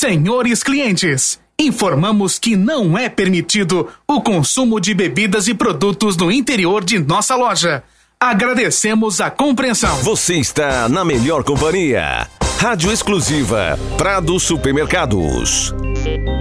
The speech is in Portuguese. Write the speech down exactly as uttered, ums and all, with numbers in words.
Senhores clientes, informamos que não é permitido o consumo de bebidas e produtos no interior de nossa loja. Agradecemos a compreensão. Você está na melhor companhia. Rádio exclusiva Prado Supermercados.